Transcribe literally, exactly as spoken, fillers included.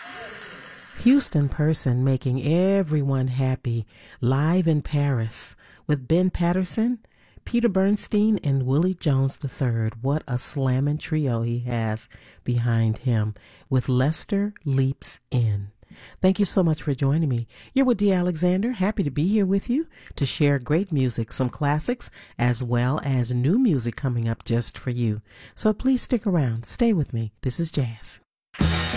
Houston Person making everyone happy live in Paris with Ben Patterson, Peter Bernstein, and Willie Jones the third. What a slamming trio he has behind him with Lester Leaps In. Thank you so much for joining me. You're with Dee Alexander. Happy to be here with you to share great music, some classics, as well as new music coming up just for you. So please stick around. Stay with me. This is Jazz.